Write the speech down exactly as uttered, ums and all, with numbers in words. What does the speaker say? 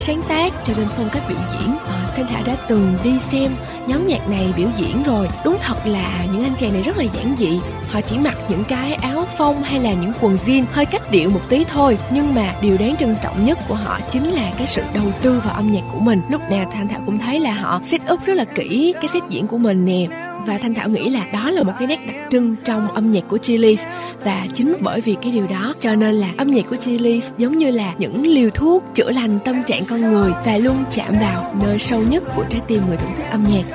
sáng tác cho nên phong cách biểu diễn. À, Thanh Thảo đã từng đi xem nhóm nhạc này biểu diễn rồi. Đúng thật là những anh chàng này rất là giản dị. Họ chỉ mặc những cái áo phông hay là những quần jean hơi cách điệu một tí thôi. Nhưng mà điều đáng trân trọng nhất của họ chính là cái sự đầu tư vào âm nhạc của mình. Lúc nào Thanh Thảo cũng thấy là họ set up rất là kỹ cái set diễn của mình nè. Và Thanh Thảo nghĩ là đó là một cái nét đặc trưng trong âm nhạc của Chillies. Và chính bởi vì cái điều đó cho nên là âm nhạc của Chillies giống như là những liều thuốc chữa lành tâm trạng con người và luôn chạm vào nơi sâu nhất của trái tim người thưởng thức âm nhạc.